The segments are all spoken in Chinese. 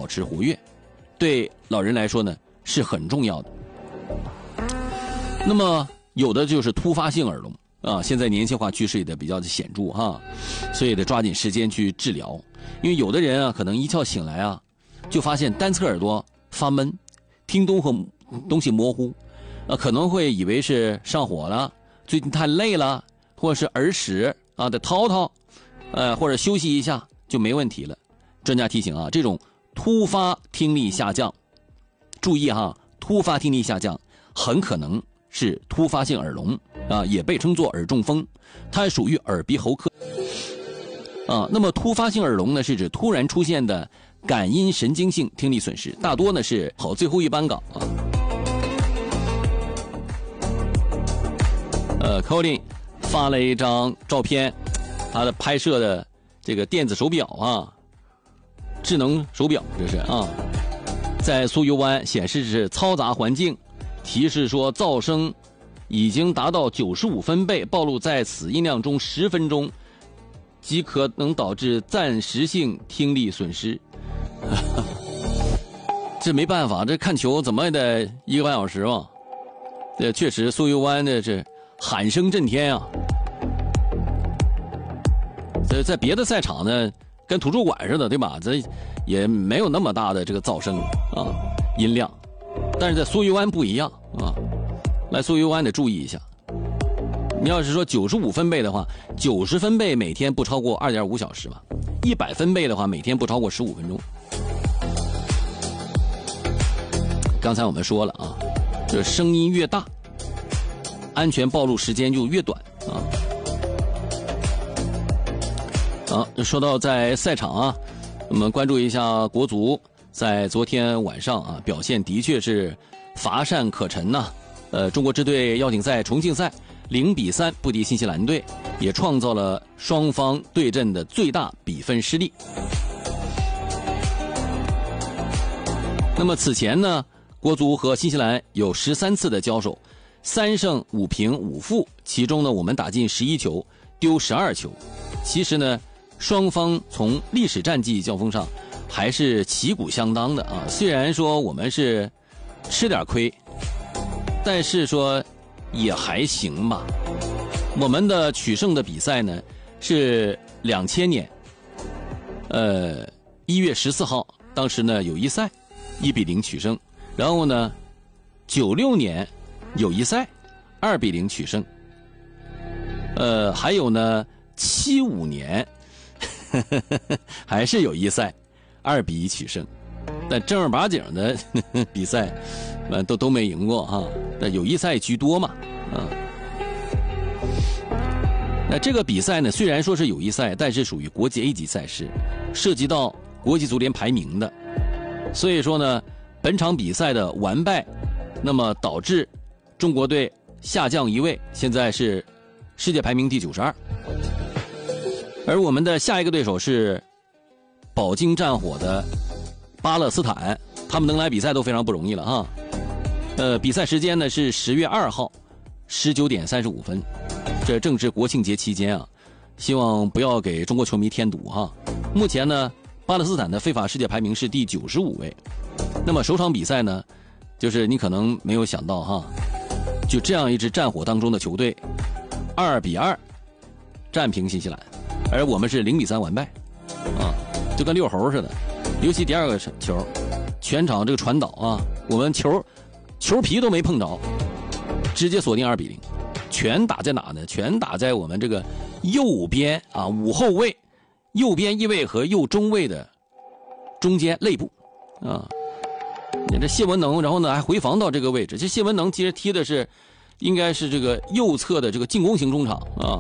保持活跃，对老人来说呢是很重要的。那么有的就是突发性耳聋啊，现在年轻化趋势也的比较的显著哈，所以得抓紧时间去治疗。因为有的人啊，可能一觉醒来啊，就发现单侧耳朵发闷，听东西模糊，可能会以为是上火了，最近太累了，或者是耳屎啊得掏掏，或者休息一下就没问题了。专家提醒啊，这种突发听力下降，注意哈，突发听力下降很可能是突发性耳聋啊，也被称作耳中风，它属于耳鼻喉科啊。那么突发性耳聋呢，是指突然出现的感音神经性听力损失，大多呢是跑最后一班岗啊。Colin 发了一张照片，他的拍摄的这个电子手表啊，智能手表这是啊，在苏油湾显示是嘈杂环境，提示说噪声已经达到95分贝，暴露在此音量中10分钟，即可能导致暂时性听力损失。这没办法，这看球怎么也得1个半小时嘛。这确实苏油湾的这喊声震天啊。在别的赛场呢，跟图书馆似的，对吧？这也没有那么大的这个噪声啊，音量。但是在苏油湾不一样啊，来苏油湾得注意一下。你要是说95分贝的话，90分贝每天不超过2.5小时吧，100分贝的话每天不超过15分钟。刚才我们说了啊，这声音越大，安全暴露时间就越短啊。好，说到在赛场啊，我们关注一下国足在昨天晚上啊表现的确是乏善可陈呐。中国支队邀请赛重庆赛0-3不敌新西兰队，也创造了双方对阵的最大比分失利。那么此前呢，国足和新西兰有13次的交手，3胜5平5负，其中呢我们打进11球，丢12球。其实呢，双方从历史战绩交锋上还是旗鼓相当的啊。虽然说我们是吃点亏，但是说也还行吧。我们的取胜的比赛呢是2000年1月14号，当时呢友谊赛1-0取胜，然后呢96年友谊赛2-0取胜，还有呢75年还是友谊赛2-1取胜，但正儿八经的比赛都没赢过哈，但友谊赛居多嘛啊。那这个比赛呢，虽然说是友谊赛，但是属于国际 A 级赛事，涉及到国际足联排名的，所以说呢，本场比赛的完败，那么导致中国队下降1位，现在是世界排名第92。而我们的下一个对手是饱经战火的巴勒斯坦，他们能来比赛都非常不容易了哈。比赛时间呢是10月2号19点35分，这正值国庆节期间啊，希望不要给中国球迷添堵哈。目前呢，巴勒斯坦的非法世界排名是第95位。那么首场比赛呢，就是你可能没有想到哈，就这样一支战火当中的球队，2-2战平新西兰，而我们是0-3完败，啊，就跟遛猴似的。尤其第二个球，全场这个传导啊，我们球皮都没碰着，直接锁定2-0，全打在哪呢？全打在我们这个右边啊，5后卫，右边翼位和右中卫的中间肋部，啊，你这谢文能，然后呢还回防到这个位置。这谢文能其实踢的是，应该是这个右侧的这个进攻型中场啊，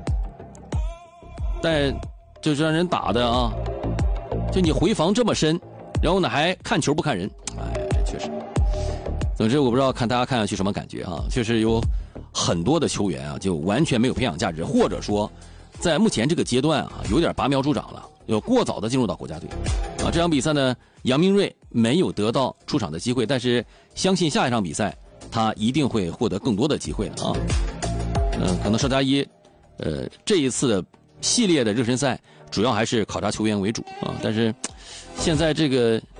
但就是让人打的啊，就你回防这么深，然后呢还看球不看人，哎，这确实。总之我不知道大家看上去什么感觉啊？确实有很多的球员啊，就完全没有培养价值，或者说在目前这个阶段啊，有点拔苗助长了，有过早的进入到国家队啊。这场比赛呢，杨明锐没有得到出场的机会，但是相信下一场比赛他一定会获得更多的机会的啊。可能邵佳一这一次的系列的热身赛主要还是考察球员为主啊，但是现在这个